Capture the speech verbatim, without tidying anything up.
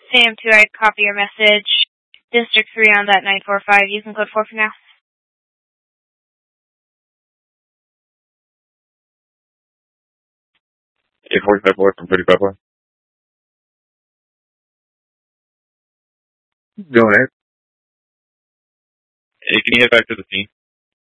Sam two, I copy your message. District three on that nine four five, using code four for now. eight forty-five four from thirty-five four. Go ahead. Hey, can you head back to the scene?